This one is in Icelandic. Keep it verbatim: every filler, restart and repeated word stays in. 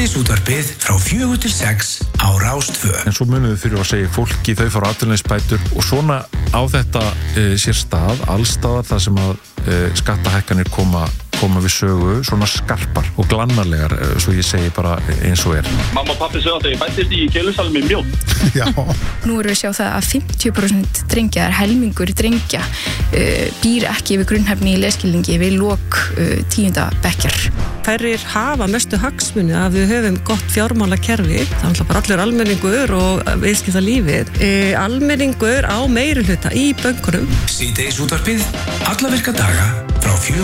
Síðdegisútvarpið frá fjögur til sex á Rás tvö. En svo munum við fyrir að segja fólki þau fara atvinnuleysisbætur og svona á þetta e, sér stað, allstaðar þar sem að e, skattahækkanir koma koma við sögu, svona skarpar og glannarlegar, svo ég segi bara eins og er. Mamma og pappi sögðu að ég fættist í Keilusal með mjólk. Já. Nú erum við að sjá það að fimmtíu prósent drengja, er helmingur drengja, uh, býr ekki yfir grunnhæfni í lesskilningi við lok uh, tíunda bekkjar. Hverjir hafa mestu hagsmuni að við höfum gott fjármálakerfi, það er bara allur almenningur og viðskiptalífið. E, almenningur á meirihluta í bönkunum. Síðdegisútvarpið alla virka daga frá fjögur